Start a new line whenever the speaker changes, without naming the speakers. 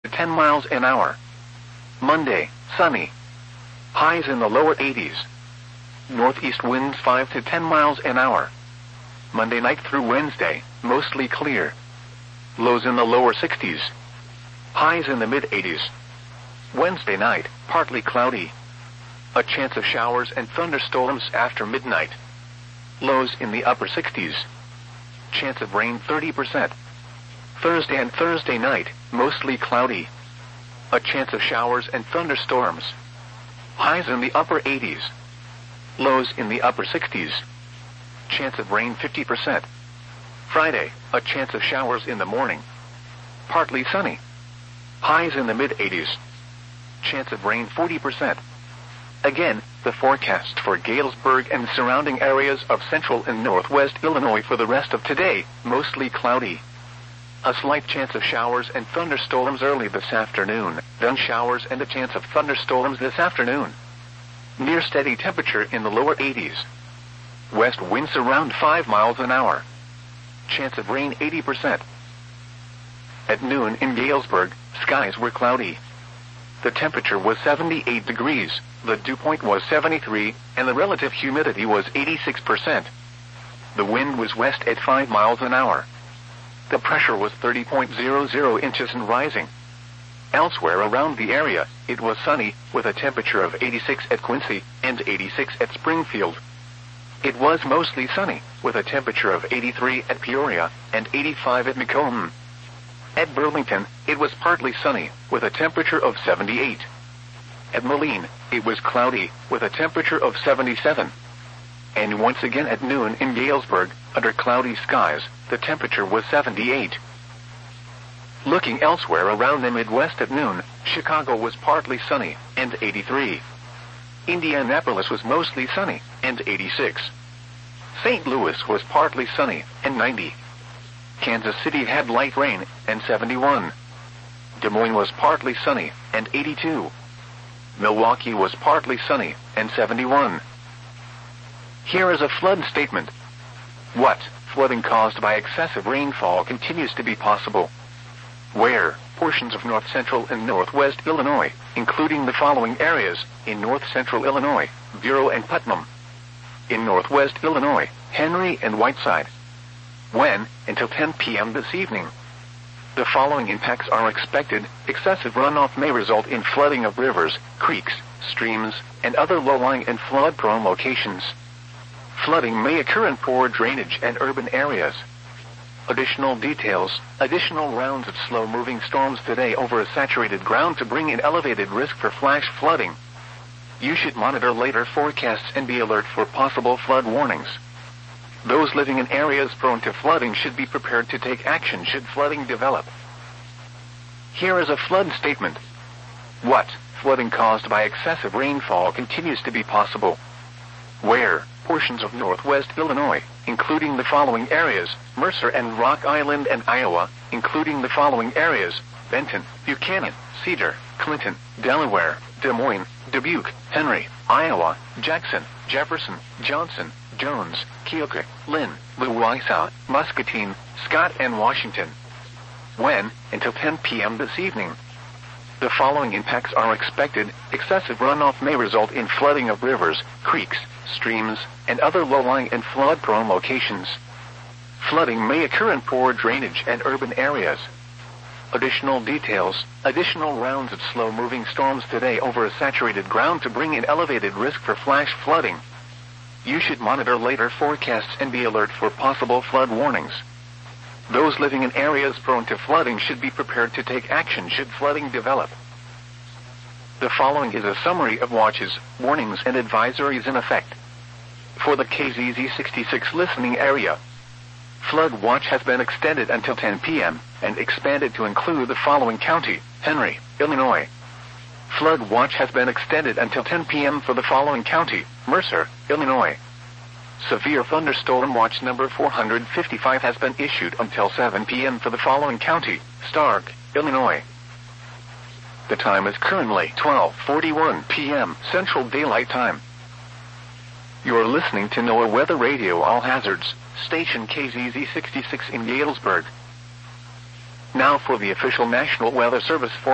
to 10 miles an hour. Monday, sunny. Highs in the lower 80s. Northeast winds 5 to 10 miles an hour. Monday night through Wednesday, mostly clear. Lows in the lower 60s. Highs in the mid-80s. Wednesday night, partly cloudy. A chance of showers and thunderstorms after midnight. Lows in the upper 60s. Chance of rain 30%. Thursday and Thursday night, mostly cloudy. A chance of showers and thunderstorms. Highs in the upper 80s. Lows in the upper 60s. Chance of rain 50%. Friday, a chance of showers in the morning. Partly sunny. Highs in the mid-80s. Chance of rain 40%. Again, the forecast for Galesburg and surrounding areas of central and northwest Illinois for the rest of today, mostly cloudy. A slight chance of showers and thunderstorms early this afternoon, then showers and a chance of thunderstorms this afternoon. Near steady temperature in the lower 80s. West winds around 5 miles an hour. Chance of rain 80%. At noon in Galesburg, skies were cloudy. The temperature was 78 degrees, the dew point was 73, and the relative humidity was 86%. The wind was west at 5 miles an hour. The pressure was 30.00 inches and rising. Elsewhere around the area, it was sunny, with a temperature of 86 at Quincy and 86 at Springfield. It was mostly sunny, with a temperature of 83 at Peoria and 85 at Macomb. At Burlington, it was partly sunny, with a temperature of 78. At Moline, it was cloudy, with a temperature of 77. And once again at noon in Galesburg, under cloudy skies, the temperature was 78. Looking elsewhere around the Midwest at noon, Chicago was partly sunny, and 83. Indianapolis was mostly sunny, and 86. St. Louis was partly sunny, and 90. Kansas City had light rain, and 71. Des Moines was partly sunny, and 82. Milwaukee was partly sunny, and 71. Here is a flood statement. What? Flooding caused by excessive rainfall continues to be possible. Where? Portions of north central and northwest Illinois, including the following areas: in north central Illinois, Bureau and Putnam. In northwest Illinois, Henry and Whiteside. When? Until 10 p.m. this evening. The following impacts are expected. Excessive runoff may result in flooding of rivers, creeks, streams, and other low-lying and flood-prone locations. Flooding may occur in poor drainage and urban areas. Additional details: additional rounds of slow-moving storms today over a saturated ground to bring in elevated risk for flash flooding. You should monitor later forecasts and be alert for possible flood warnings. Those living in areas prone to flooding should be prepared to take action should flooding develop. Here is a flood statement. What? Flooding caused by excessive rainfall continues to be possible. Where? Portions of northwest Illinois, including the following areas: Mercer and Rock Island and Iowa, including the following areas: Benton, Buchanan, Cedar, Clinton, Delaware, Des Moines, Dubuque, Henry, Iowa, Jackson, Jefferson, Johnson, Jones, Keokuk, Lynn, Louisa, Muscatine, Scott, and Washington. When? Until 10 p.m. this evening. The following impacts are expected. Excessive runoff may result in flooding of rivers, creeks, streams, and other low-lying and flood-prone locations. Flooding may occur in poor drainage and urban areas. Additional details: additional rounds of slow-moving storms today over a saturated ground to bring in elevated risk for flash flooding. You should monitor later forecasts and be alert for possible flood warnings. Those living in areas prone to flooding should be prepared to take action should flooding develop. The following is a summary of watches, warnings, and advisories in effect. For the KZZ 66 listening area, flood watch has been extended until 10 p.m. and expanded to include the following county: Henry, Illinois. Flood watch has been extended until 10 p.m. for the following county: Mercer, Illinois. Severe thunderstorm watch number 455 has been issued until 7 p.m. for the following county: Stark, Illinois. The time is currently 12:41 p.m. Central Daylight Time. You are listening to NOAA Weather Radio All Hazards, station KZZ 66 in Galesburg. Now for the official National Weather Service